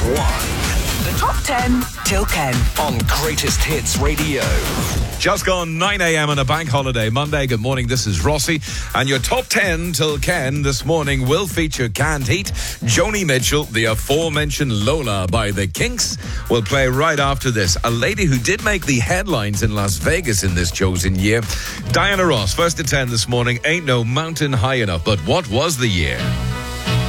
1. The top 10 till Ken. On Greatest Hits Radio. Just gone 9 a.m. on a bank holiday Monday. Good morning, this is Rossi. And your top 10 till Ken this morning will feature Canned Heat, Joni Mitchell, the aforementioned Lola by the Kinks. Will play right after this. A lady who did make the headlines in Las Vegas in this chosen year. Diana Ross, first to 10 this morning. Ain't no mountain high enough. But what was the year?